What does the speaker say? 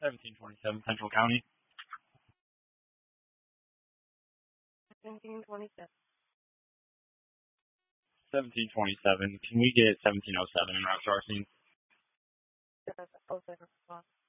1727 Central County. 1727. 1727. Can we get 1707 in route to our scene? 07.